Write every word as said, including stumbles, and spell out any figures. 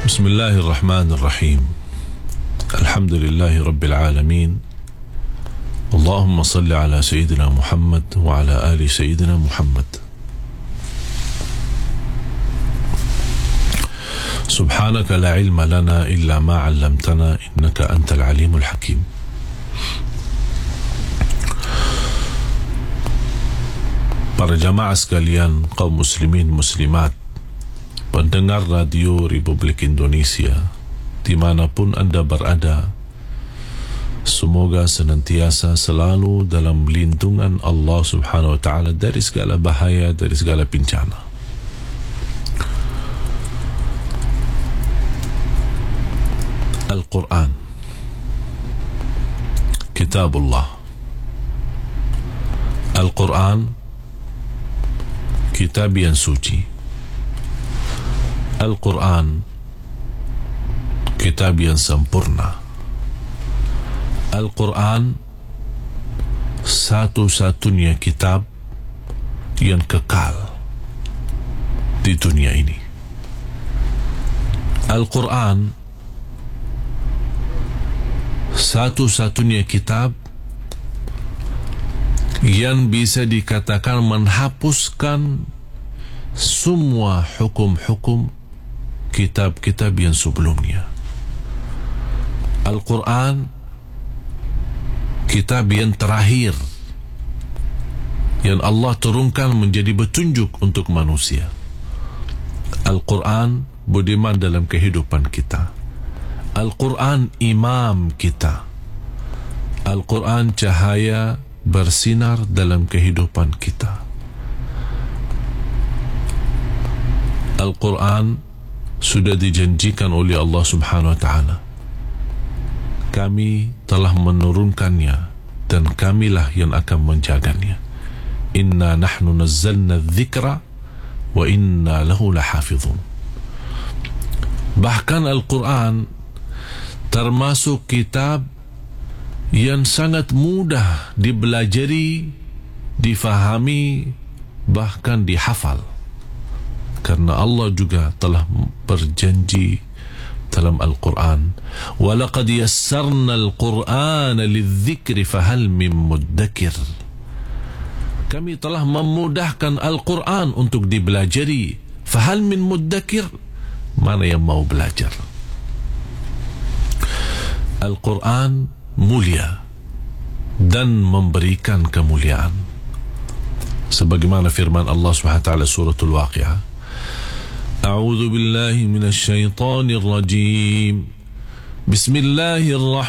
بسم الله الرحمن الرحيم. الحمد لله رب العالمين. اللهم صل على سيدنا محمد وعلى آل سيدنا محمد. سبحانك لا علم لنا إلا ما علمتنا إنك أنت العليم الحكيم. Para jamaah sekalian, kaum muslimin muslimat, pendengar radio Republik Indonesia dimanapun anda berada, semoga senantiasa selalu dalam lindungan Allah subhanahu wa ta'ala dari segala bahaya, dari segala bencana. Al-Quran, Kitabullah. Al-Quran, kitab yang suci. Al-Quran, kitab yang sempurna. Al-Quran, satu-satunya kitab yang kekal di dunia ini. Al-Quran, satu-satunya kitab yang bisa dikatakan menghapuskan semua hukum-hukum kitab-kitab yang sebelumnya. Al-Quran, kitab yang terakhir yang Allah turunkan menjadi petunjuk untuk manusia. Al-Quran budiman dalam kehidupan kita. Al-Quran imam kita. Al-Quran cahaya bersinar dalam kehidupan kita. Al-Quran sudah dijanjikan oleh Allah subhanahu wa ta'ala. Kami telah menurunkannya dan kamilah yang akan menjaganya. Inna nahnu nazzalna dzikra wa inna lahu lahafizun. Bahkan Al-Quran termasuk kitab yang sangat mudah dibelajari, difahami, bahkan dihafal, karena Allah juga telah berjanji dalam Al-Quran, وَلَقَدْ يَسَّرْنَا الْقُرْآنَ لِلذِّكْرِ فَهَلْ مِن مُدَّكِرٍ. Kami telah memudahkan Al-Quran untuk dibelajari. فَهَلْ مِن مُدَّكِرٍ, mana yang mau belajar. Al-Quran mulia dan memberikan kemuliaan, sebagaimana firman Allah subhanahu wa ta'ala suratul Waqi'ah, A'udzu billahi minasy syaithanir rajim. Bismillahirrahmanirrahim.